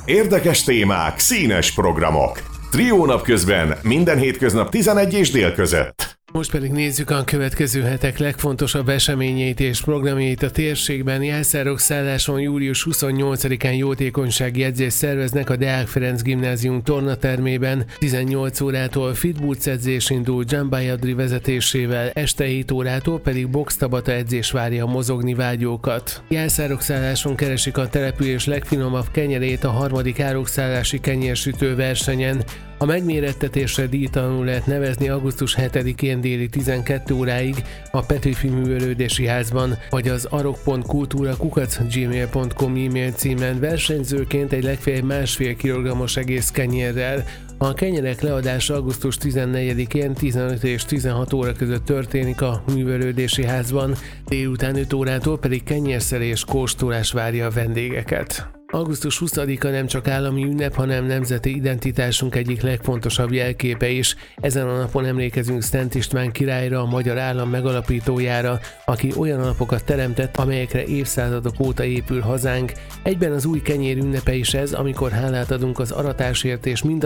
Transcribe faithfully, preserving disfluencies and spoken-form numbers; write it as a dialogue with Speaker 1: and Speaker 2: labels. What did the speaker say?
Speaker 1: Érdekes témák, színes programok. Trió napközben minden hétköznap tizenegy és dél között.
Speaker 2: Most pedig nézzük a következő hetek legfontosabb eseményeit és programjait a térségben. Jászárok szálláson július huszonnyolcadikán jótékonysági edzést szerveznek a Deák Ferenc Gimnázium tornatermében. tizennyolc órától fitburc edzés indul Dzsambály Adri vezetésével, este hét órától pedig box tabata edzés várja a mozogni vágyókat. Jászárok szálláson keresik a település legfinomabb kenyerét a harmadik árukszállási kenyérsütő versenyen. A megmérettetésre díjtalanul lehet nevezni augusztus hetedikén déli tizenkét óráig a Petőfi Művelődési Házban, vagy az arok pont kultúra kukac gmail pont com e-mail címen versenyzőként egy legfeljebb másfél kilogrammos egész kenyérrel. A kenyerek leadása augusztus tizennegyedikén tizenöt és tizenhat óra között történik a Művelődési Házban, délután öt órától pedig kenyérszerés kóstolás várja a vendégeket. augusztus huszadika nem csak állami ünnep, hanem nemzeti identitásunk egyik legfontosabb jelképe is. Ezen a napon emlékezünk Szent István királyra, a magyar állam megalapítójára, aki olyan alapokat teremtett, amelyekre évszázadok óta épül hazánk. Egyben az új kenyér ünnepe is ez, amikor hálát adunk az aratásért és mind